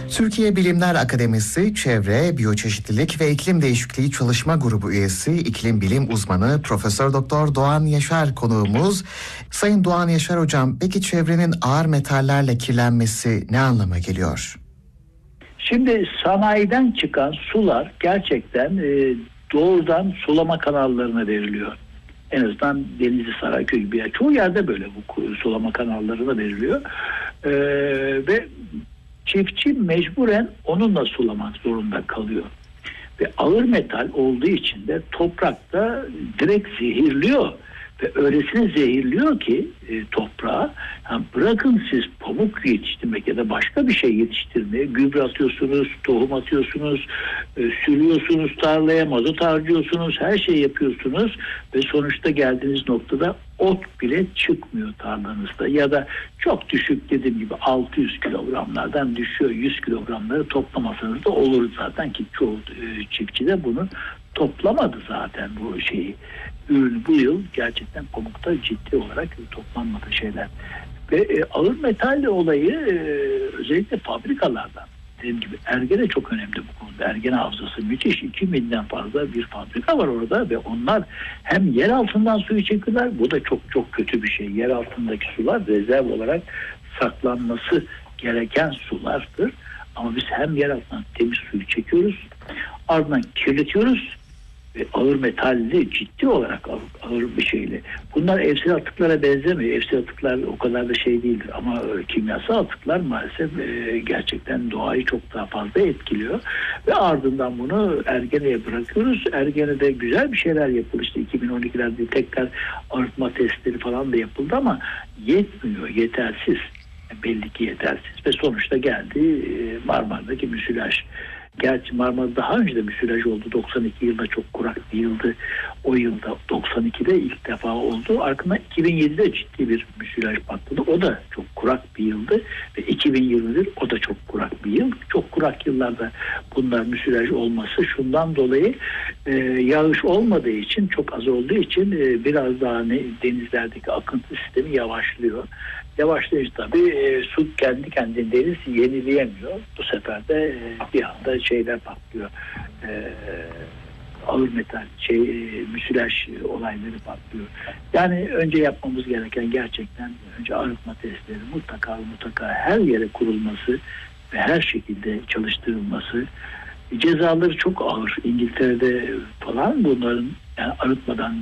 Türkiye Bilimler Akademisi Çevre, Biyoçeşitlilik ve İklim Değişikliği Çalışma Grubu üyesi, iklim bilim uzmanı Profesör Doktor Doğan Yaşar konuğumuz. Sayın Doğan Yaşar hocam, peki çevrenin ağır metallerle kirlenmesi ne anlama geliyor? Şimdi sanayiden çıkan sular gerçekten doğrudan sulama kanallarına veriliyor. En azından Denizli, Sarayköy gibi çoğu yerde böyle bu sulama kanallarına veriliyor. Ve çiftçi mecburen onunla sulamak zorunda kalıyor. Ve ağır metal olduğu için de toprakta direkt zehirliyor. Ve öylesine zehirliyor ki toprağa, yani bırakın siz pamuk yetiştirmek ya da başka bir şey yetiştirmeye, gübre atıyorsunuz, tohum atıyorsunuz, sürüyorsunuz tarlaya, mazot harcıyorsunuz, her şey yapıyorsunuz ve sonuçta geldiğiniz noktada ot bile çıkmıyor tarlanızda. Ya da çok düşük, dediğim gibi 600 kilogramlardan düşüyor, 100 kilogramları toplamasanız da olur zaten ki çoğu çiftçi de bunu toplamadı zaten bu şeyi. Ürün bu yıl gerçekten pamukta ciddi olarak toplanmadı şeyler. Ve ağır metal olayı özellikle fabrikalardan. Dediğim gibi Ergene çok önemli bu konuda. Ergene havzası müthiş. 2000'den fazla bir fabrika var orada ve onlar hem yer altından suyu çekiyorlar. Bu da çok çok kötü bir şey. Yer altındaki sular rezerv olarak saklanması gereken sulardır. Ama biz hem yer altından temiz suyu çekiyoruz, ardından kirletiyoruz ve ağır metalli, ciddi olarak ağır bir şeyle. Bunlar evsel atıklara benzemiyor. Evsel atıklar o kadar da şey değildir. Ama kimyasal atıklar maalesef gerçekten doğayı çok daha fazla etkiliyor. Ve ardından bunu Ergene'ye bırakıyoruz. Ergene'de güzel bir şeyler yapıldı. İşte 2012'lerde tekrar arıtma testleri falan da yapıldı ama yetmiyor, yetersiz. Belli ki yetersiz. Ve sonuçta geldi Marmara'daki müsilaj. Gerçi Marmara daha önce de müsilaj oldu. 92 yılında çok kurak bir yıldı. O yılda 92'de ilk defa oldu. Ardından 2007'de ciddi bir müsilaj patladı. O da çok kurak bir yıldı. Ve 2021 o da çok kurak bir yıl. Çok kurak yıllarda bunlar müsilaj olması şundan dolayı yağış olmadığı için, çok az olduğu için biraz daha denizlerdeki akıntı sistemi yavaşlıyor. Yavaşlayınca tabii su kendi kendine deniz yenileyemiyor. Bu sefer de bir anda şeyler patlıyor. Ağır metal, müsilaj olayları patlıyor. Yani önce yapmamız gereken gerçekten önce arıtma testleri mutlaka her yere kurulması ve her şekilde çalıştırılması. Cezaları çok ağır. İngiltere'de falan bunların yani arıtmadan